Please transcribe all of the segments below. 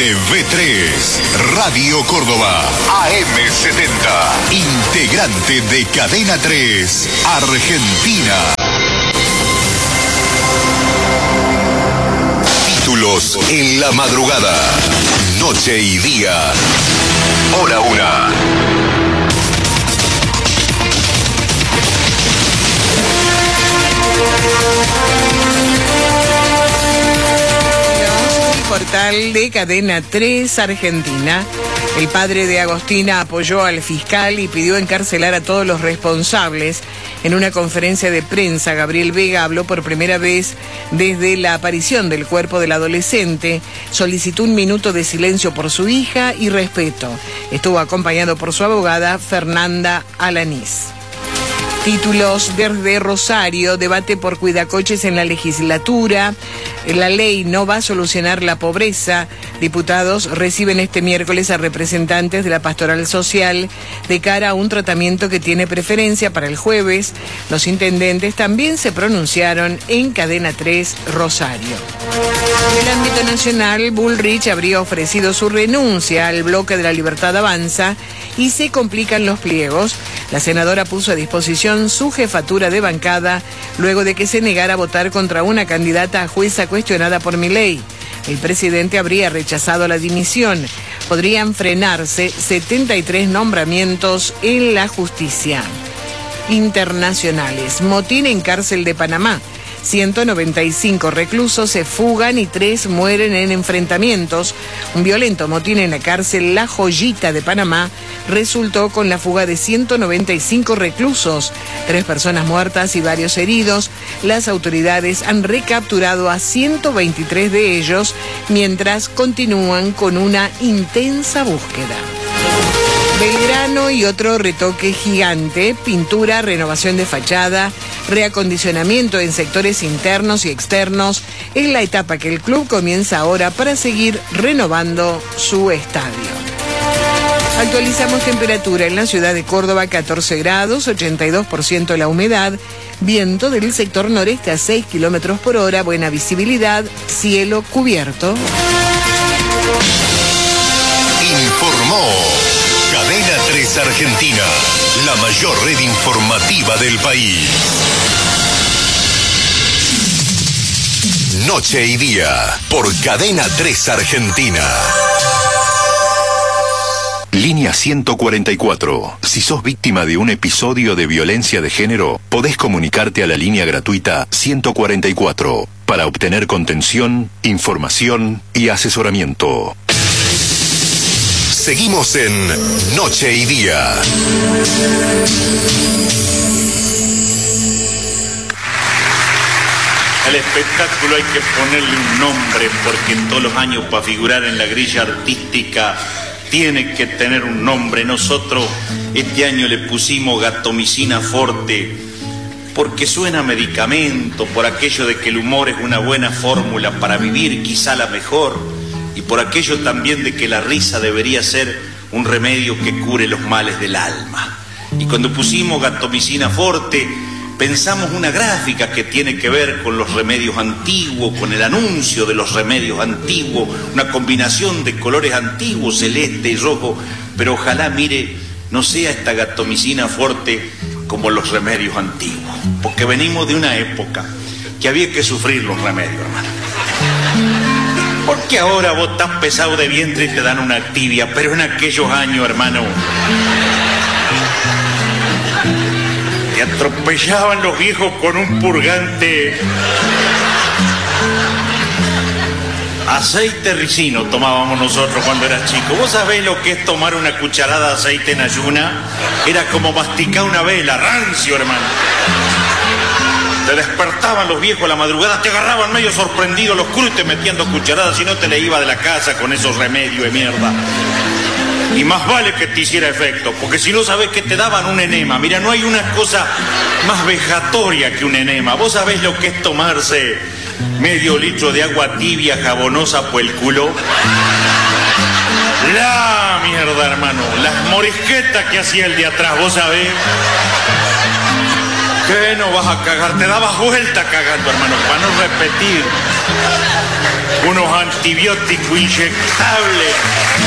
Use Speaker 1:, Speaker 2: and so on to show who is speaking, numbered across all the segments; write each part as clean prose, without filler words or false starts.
Speaker 1: TV3, Radio Córdoba, AM70, integrante de Cadena 3, Argentina. Títulos en la madrugada, noche y día, hora 1.
Speaker 2: Portal de Cadena 3 Argentina. El padre de Agostina apoyó al fiscal y pidió encarcelar a todos los responsables. En una conferencia de prensa, Gabriel Vega habló por primera vez desde la aparición del cuerpo del adolescente. Solicitó 1 minuto de silencio por su hija y respeto. Estuvo acompañado por su abogada, Fernanda Alanís. Títulos desde Rosario, debate por cuidacoches en la legislatura. La ley no va a solucionar la pobreza. Diputados reciben este miércoles a representantes de la Pastoral Social de cara a un tratamiento que tiene preferencia para el jueves. Los intendentes también se pronunciaron en Cadena 3 Rosario. En el ámbito nacional, Bullrich habría ofrecido su renuncia al bloque de la Libertad Avanza y se complican los pliegos. La senadora puso a disposición su jefatura de bancada luego de que se negara a votar contra una candidata a jueza cuestionada por Milei. El presidente habría rechazado la dimisión. Podrían frenarse 73 nombramientos en la justicia. Internacionales. Motín en cárcel de Panamá. 195 reclusos se fugan y 3 mueren en enfrentamientos. Un violento motín en la cárcel La Joyita de Panamá resultó con la fuga de 195 reclusos, 3 personas muertas y varios heridos. Las autoridades han recapturado a 123 de ellos, mientras continúan con una intensa búsqueda. Belgrano y otro retoque gigante, pintura, renovación de fachada, reacondicionamiento en sectores internos y externos, es la etapa que el club comienza ahora para seguir renovando su estadio. Actualizamos temperatura en la ciudad de Córdoba, 14 grados, 82% la humedad, viento del sector noreste a 6 kilómetros por hora, buena visibilidad, cielo cubierto.
Speaker 1: Informó Cadena 3 Argentina, la mayor red informativa del país. Noche y día, por Cadena 3 Argentina. Línea 144. Si sos víctima de un episodio de violencia de género, podés comunicarte a la línea gratuita 144 para obtener contención, información y asesoramiento. Seguimos en Noche y Día.
Speaker 3: Al espectáculo hay que ponerle un nombre, porque todos los años para figurar en la grilla artística tiene que tener un nombre. Nosotros este año le pusimos Gatomicina Forte porque suena a medicamento, por aquello de que el humor es una buena fórmula para vivir, quizá la mejor, y por aquello también de que la risa debería ser un remedio que cure los males del alma. Y cuando pusimos Gatomicina Forte, pensamos una gráfica que tiene que ver con los remedios antiguos, con el anuncio de los remedios antiguos, una combinación de colores antiguos, celeste y rojo, pero ojalá, mire, no sea esta Gatomicina Forte como los remedios antiguos, porque venimos de una época que había que sufrir los remedios, hermano. Porque ahora vos estás pesado de vientre y te dan una Activia, pero en aquellos años, hermano, te atropellaban los viejos con un purgante. Aceite ricino tomábamos nosotros cuando era chico. ¿Vos sabés lo que es tomar una cucharada de aceite en ayuna? Era como masticar una vela, rancio, hermano. Te despertaban los viejos a la madrugada, te agarraban medio sorprendido los culos y te metían 2 cucharadas, si no te le iba de la casa con esos remedios de mierda. Y más vale que te hiciera efecto, porque si no sabés que te daban un enema. Mira, no hay una cosa más vejatoria que un enema. Vos sabés lo que es tomarse medio litro de agua tibia, jabonosa por el culo. La mierda, hermano, las morisquetas que hacía el de atrás, vos sabés. ¿Qué no vas a cagar? Te dabas vuelta cagando, hermano, para no repetir. unos antibióticos inyectables.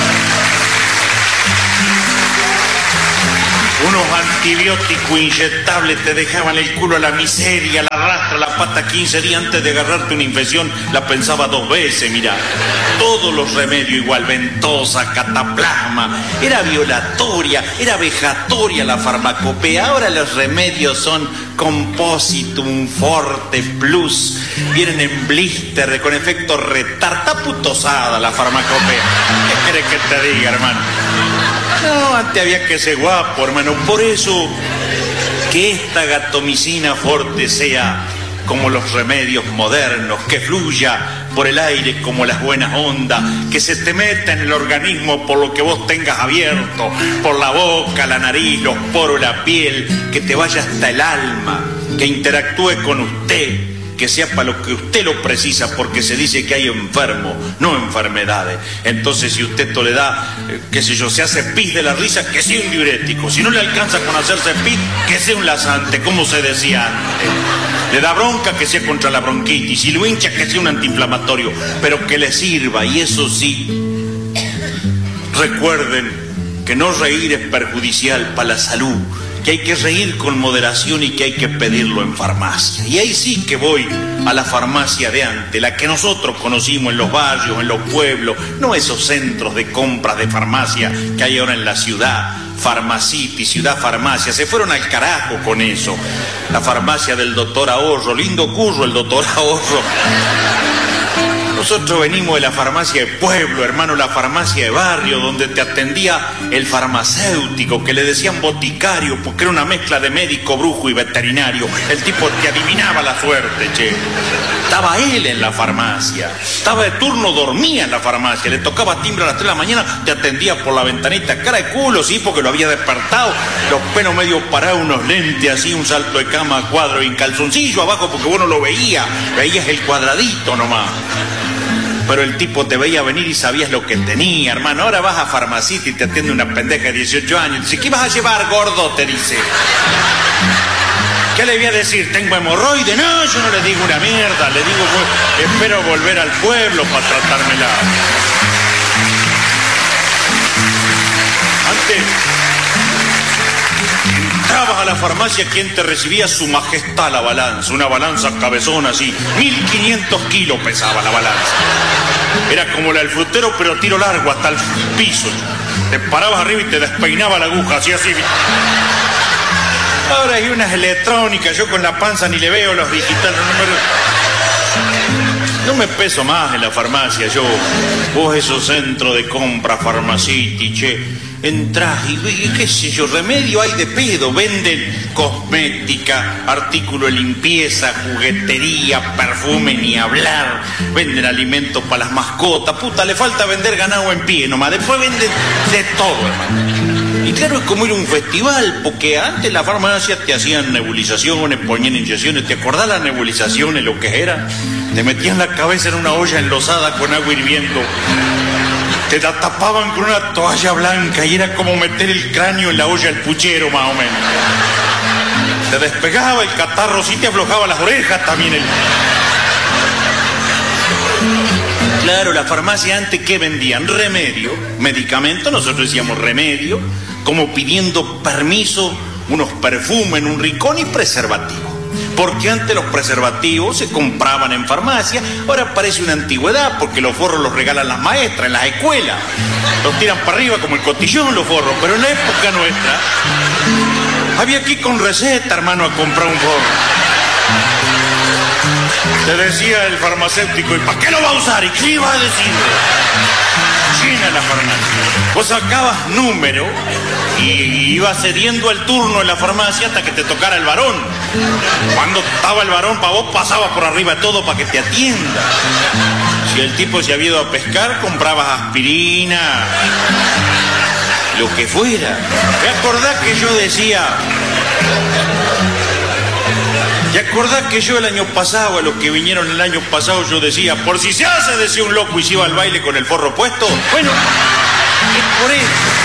Speaker 3: Unos antibióticos inyectables te dejaban el culo a la miseria, la rastra, la pata 15 días antes de agarrarte una infección, la pensaba 2 veces, mirá. Todos los remedios igual, ventosa, cataplasma, era violatoria, era vejatoria la farmacopea. Ahora los remedios son Compositum, Forte, Plus, vienen en blister, con efecto retard. Está putosada la farmacopea. ¿Qué querés que te diga, hermano? No, antes había que ser guapo, hermano. Por eso, que esta gatomicina Forte sea como los remedios modernos, que fluya por el aire como las buenas ondas, que se te meta en el organismo por lo que vos tengas abierto, por la boca, la nariz, los poros, la piel, que te vaya hasta el alma, que interactúe con usted, que sea para lo que usted lo precisa, porque se dice que hay enfermos, no enfermedades. Entonces, si usted esto le da, qué sé yo, se hace pis de la risa, que sea un diurético. Si no le alcanza con hacerse pis, que sea un laxante, como se decía antes. Le da bronca, que sea contra la bronquitis. Si lo hincha, que sea un antiinflamatorio, pero que le sirva. Y eso sí, recuerden que no reír es perjudicial para la salud, que hay que reír con moderación y que hay que pedirlo en farmacia. Y ahí sí que voy a la farmacia de antes, la que nosotros conocimos en los barrios, en los pueblos, no esos centros de compras de farmacia que hay ahora en la ciudad. Farmacity, Ciudad Farmacia, se fueron al carajo con eso. La farmacia del doctor Ahorro, lindo curro el doctor Ahorro. Nosotros venimos de la farmacia de pueblo, hermano, la farmacia de barrio, donde te atendía el farmacéutico, que le decían boticario, porque era una mezcla de médico, brujo y veterinario. El tipo te adivinaba la suerte, che. Estaba él en la farmacia, estaba de turno, dormía en la farmacia, le tocaba timbre a las 3 de la mañana, te atendía por la ventanita, cara de culo, sí, porque lo había despertado, los pelos medio parados, unos lentes así, un salto de cama a cuadro y en calzoncillo abajo, porque vos no lo veías el cuadradito nomás. Pero el tipo te veía venir y sabías lo que tenía, hermano. Ahora vas a Farmacity y te atiende una pendeja de 18 años. Dice, ¿qué vas a llevar, gordo? Te dice. ¿Qué le voy a decir? ¿Tengo hemorroide? No, yo no le digo una mierda. Le digo, pues, espero volver al pueblo para tratármela. Antes, entrabas a la farmacia, quien te recibía, su majestad la balanza, una balanza cabezona así, 1500 kilos pesaba la balanza. Era como la del frutero, pero a tiro largo hasta el piso. Te parabas arriba y te despeinaba la aguja, así. Ahora hay unas electrónicas, yo con la panza ni le veo los digitales. No me peso más en la farmacia, yo. Vos esos centros de compra, Farmacity, che. Entrás y qué sé yo, remedio hay de pedo. Venden cosmética, artículo de limpieza, juguetería, perfume, ni hablar. Venden alimentos para las mascotas. Puta, le falta vender ganado en pie nomás. Después venden de todo, hermano. Y claro, es como ir a un festival, porque antes en la farmacia te hacían nebulizaciones, ponían inyecciones. ¿Te acordás las nebulizaciones, lo que era? Te metían la cabeza en una olla enlosada con agua hirviendo. Te la tapaban con una toalla blanca y era como meter el cráneo en la olla del puchero, más o menos. Te despegaba el catarro, sí te aflojaba las orejas también. Claro, la farmacia antes, ¿qué vendían? Remedio, medicamento, nosotros decíamos remedio, como pidiendo permiso, unos perfumes en un rincón y preservativos. Porque antes los preservativos se compraban en farmacia, ahora parece una antigüedad porque los forros los regalan las maestras en las escuelas. Los tiran para arriba como el cotillón los forros, pero en la época nuestra había que ir con receta, hermano, a comprar un forro. Te decía el farmacéutico, ¿y para qué lo va a usar? ¿Y qué iba a decir? Llena la farmacia. Vos sacabas número y ibas cediendo el turno en la farmacia hasta que te tocara el varón. Cuando estaba el varón, para vos pasabas por arriba todo para que te atienda. Si el tipo se había ido a pescar, comprabas aspirina, lo que fuera. ¿Te acordás que yo decía? ¿Te acordás que yo el año pasado, a los que vinieron el año pasado, yo decía, por si se hace, decía un loco y se iba al baile con el forro puesto? Bueno, es por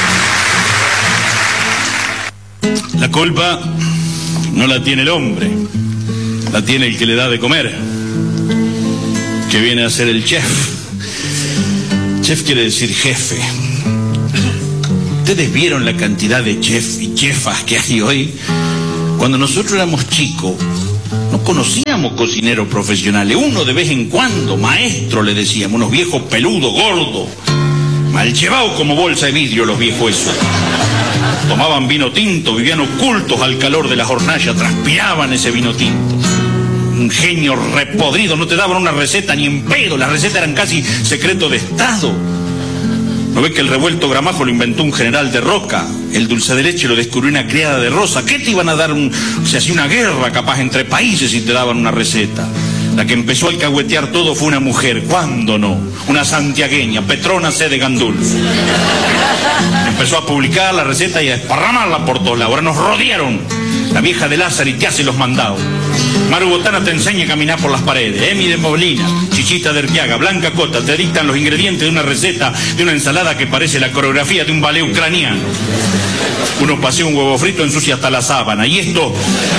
Speaker 3: eso. La culpa no la tiene el hombre, la tiene el que le da de comer. que viene a ser el chef. Chef quiere decir jefe. ¿Ustedes vieron la cantidad de chef y chefas que hay hoy? Cuando nosotros éramos chicos, no conocíamos cocineros profesionales. Uno de vez en cuando, maestro le decíamos, unos viejos peludos, gordos, mal llevados como bolsa de vidrio los viejos esos. Tomaban vino tinto, vivían ocultos al calor de la hornalla, transpiraban ese vino tinto. Un genio repodrido, no te daban una receta ni en pedo, las recetas eran casi secreto de Estado. ¿No ves que el revuelto gramajo lo inventó un general de Roca? El dulce de leche lo descubrió una criada de Rosa. ¿Qué te iban a dar? Se hacía una guerra capaz entre países si te daban una receta. La que empezó a alcahuetear todo fue una mujer. ¿Cuándo no? Una santiagueña, Petrona C. de Gandulfo. Empezó a publicar la receta y a esparramarla por todos lados. Ahora nos rodearon. La vieja de Lázaro y te hace los mandados. Maru Botana te enseña a caminar por las paredes. Emi de Molina, Chichita de Erquiaga, Blanca Cota te dictan los ingredientes de una receta de una ensalada que parece la coreografía de un ballet ucraniano. Uno pasea un huevo frito, ensucia hasta la sábana. Y esto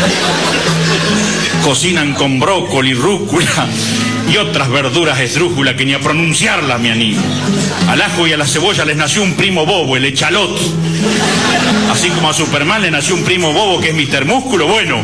Speaker 3: cocinan con brócoli, rúcula y otras verduras esdrújulas que ni a pronunciarlas me animo. Al ajo y a la cebolla les nació un primo bobo, el echalot. Así como a Superman le nació un primo bobo que es Mr. Músculo. Bueno,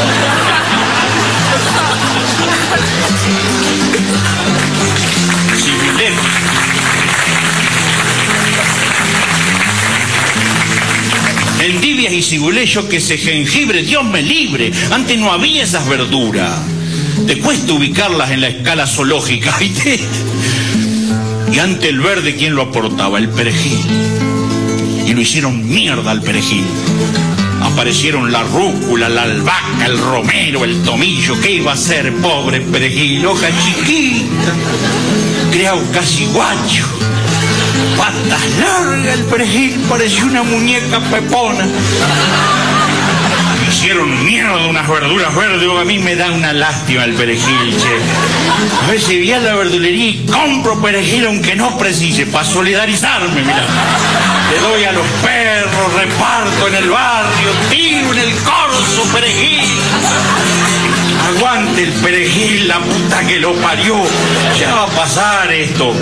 Speaker 3: endivias y cibuleyos que ese jengibre, Dios me libre. Antes no había esas verduras. Te cuesta ubicarlas en la escala zoológica, ¿viste? Y ante el verde, ¿quién lo aportaba? El perejil. Y lo hicieron mierda al perejil. Aparecieron la rúcula, la albahaca, el romero, el tomillo. ¿Qué iba a hacer, pobre perejil? Hoja chiquita, criado casi guacho, patas largas, el perejil parecía una muñeca pepona. Hicieron mierda unas verduras verdes. A mí me da una lástima el perejil, che. A veces voy a la verdulería y compro perejil aunque no precise, para solidarizarme, mira. Le doy a los perros, reparto en el barrio, tiro en el corso perejil. Aguante el perejil, la puta que lo parió. Ya va a pasar esto.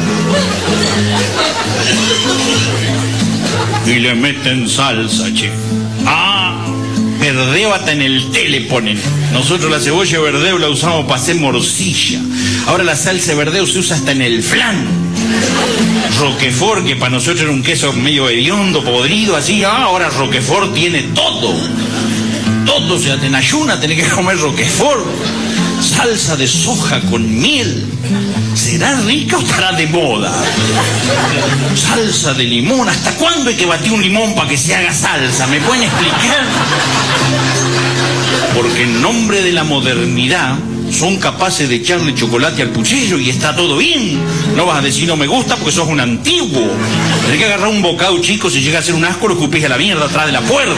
Speaker 3: Y le meten salsa, che. Verdeo hasta en el té le ponen. Nosotros la cebolla verdeo la usamos para hacer morcilla. Ahora la salsa de verdeo se usa hasta en el flan. Roquefort, que para nosotros era un queso medio hediondo, podrido, así. Ahora Roquefort tiene todo. Todo, o sea, en ayuna tenés que comer Roquefort. Salsa de soja con miel. ¿Será rica o estará de moda? Salsa de limón. ¿Hasta cuándo hay que batir un limón para que se haga salsa? ¿Me pueden explicar? Porque en nombre de la modernidad son capaces de echarle chocolate al puchero y está todo bien. No vas a decir no me gusta porque sos un antiguo. Tenés que agarrar un bocado chico, si llega a ser un asco lo escupís a la mierda atrás de la puerta.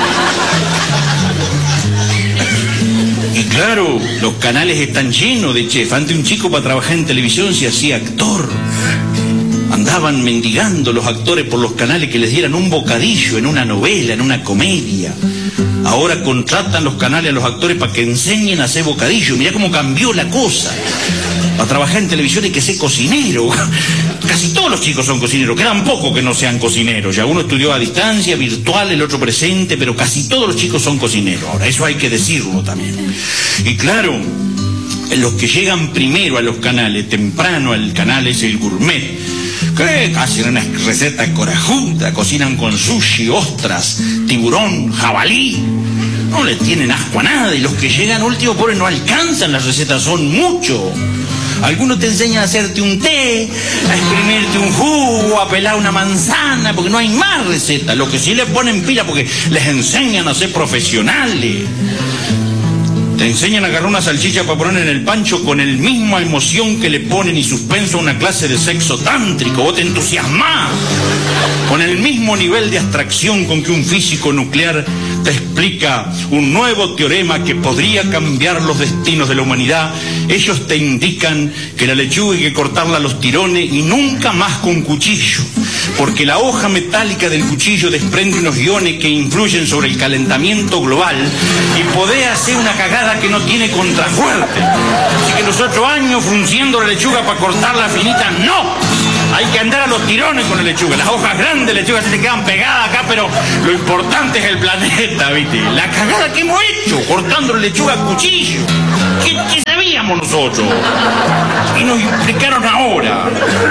Speaker 3: Y claro, los canales están llenos de chef. Antes un chico para trabajar en televisión se hacía actor. Andaban mendigando los actores por los canales que les dieran un bocadillo en una novela, en una comedia. Ahora contratan los canales a los actores para que enseñen a hacer bocadillo. Mirá cómo cambió la cosa. Para trabajar en televisión hay que ser cocinero. Casi todos los chicos son cocineros, quedan pocos que no sean cocineros. Ya uno estudió a distancia, virtual, el otro presente, pero casi todos los chicos son cocineros. Ahora, eso hay que decirlo también. Y claro, los que llegan primero a los canales, temprano al canal es el gourmet, que hacen una receta corajuda, cocinan con sushi, ostras, tiburón, jabalí. No le tienen asco a nada, y los que llegan último, pobres, no alcanzan las recetas, son muchos. Algunos te enseñan a hacerte un té, a exprimirte un jugo, a pelar una manzana, porque no hay más recetas. Los que sí le ponen pila porque les enseñan a ser profesionales. Te enseñan a agarrar una salchicha para poner en el pancho con el misma emoción que le ponen y suspenso a una clase de sexo tántrico. Vos te entusiasmás con el mismo nivel de abstracción con que un físico nuclear te explica un nuevo teorema que podría cambiar los destinos de la humanidad. Ellos te indican que la lechuga hay que cortarla a los tirones y nunca más con cuchillo. porque la hoja metálica del cuchillo desprende unos iones que influyen sobre el calentamiento global y podés hacer una cagada que no tiene contrafuerte. Así que los 8 años frunciendo la lechuga para cortarla finita, ¡no! Hay que andar a los tirones con la lechuga. Las hojas grandes de lechuga se te quedan pegadas acá, pero lo importante es el planeta, ¿viste? La cagada que hemos hecho cortando la lechuga a cuchillo. ¿Qué sabíamos nosotros? Y nos explicaron ahora.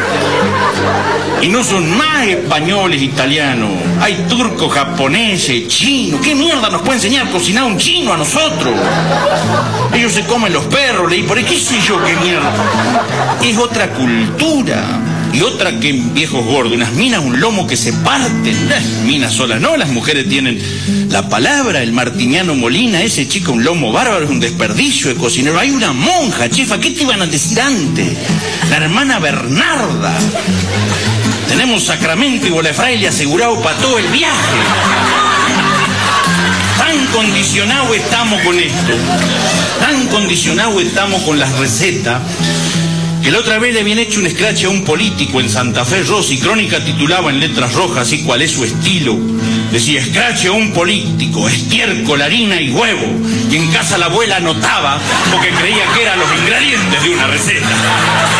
Speaker 3: Y no son más españoles, italianos. Hay turcos, japoneses, chinos. ¿Qué mierda nos puede enseñar a cocinar un chino a nosotros? Ellos se comen los perros, leí por ahí. ¿Qué sé yo qué mierda? Es otra cultura. Y otra que en Viejos Gordos, unas minas, un lomo que se parten. Las minas solas, no, las mujeres tienen la palabra. El Martiniano Molina, ese chico, un lomo bárbaro, es un desperdicio de cocinero. Hay una monja, chefa, ¿qué te iban a decir antes? La hermana Bernarda. Tenemos sacramento y bola de fraile asegurado para todo el viaje. Tan condicionados estamos con esto, tan condicionados estamos con las recetas, que la otra vez le habían hecho un scratch a un político en Santa Fe, Rossi. Crónica titulaba en letras rojas, así cuál es su estilo. Decía, scratch a un político, estiércol, harina y huevo. Y en casa la abuela anotaba porque creía que eran los ingredientes de una receta.